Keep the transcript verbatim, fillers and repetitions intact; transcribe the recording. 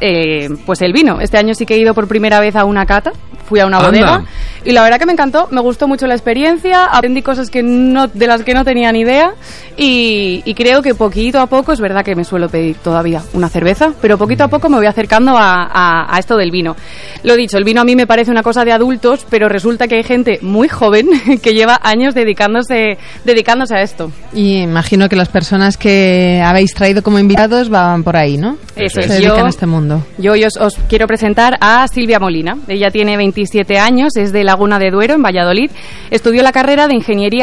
eh, pues el vino. Este año sí que he ido por primera vez a una cata, fui a una Anda. bodega y la verdad que me encantó, me gustó mucho la experiencia, aprendí cosas que no, de las que no tenía ni idea y, y creo que poquito a poco, es verdad que me suelo pedir todavía una cerveza, pero poquito a poco me voy acercando a, a, a esto del vino. Lo dicho, el vino a mí me parece una cosa de adultos, pero resulta que hay gente muy joven que lleva años dedicándose, dedicándose a esto. Y imagino que las personas que habéis traído como invitados van por ahí, ¿no? Eso Se es. dedican Yo, a este mundo. yo hoy os, os quiero presentar a Silvia Molina. Ella tiene veintisiete años, es de Laguna de Duero, en Valladolid. Estudió la carrera de Ingeniería